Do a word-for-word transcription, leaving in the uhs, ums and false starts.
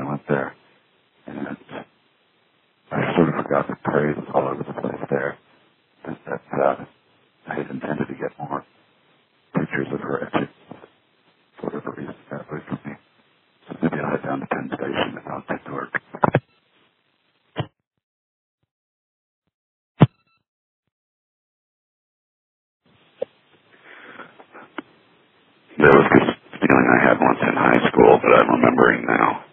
went there. And I sort of forgot the praise all over the place there. That, that uh, I had intended to get more pictures of her etchings. For whatever reason, that way for me. So maybe I'll head down to Penn Station and I'll take to work. There was this feeling I had once in high school that I'm remembering now.